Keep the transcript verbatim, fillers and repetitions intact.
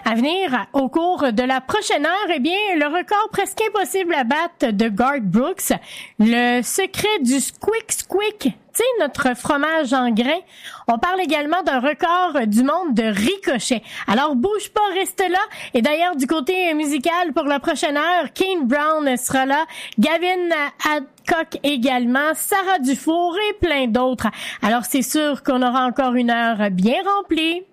À venir, au cours de la prochaine heure, eh bien, le record presque impossible à battre de Garth Brooks, le secret du squeak squeak, tu sais, notre fromage en grains. On parle également d'un record du monde de ricochet. Alors, bouge pas, reste là. Et d'ailleurs, du côté musical, pour la prochaine heure, Kane Brown sera là, Gavin Adcock également, Sarah Dufour et plein d'autres. Alors, c'est sûr qu'on aura encore une heure bien remplie.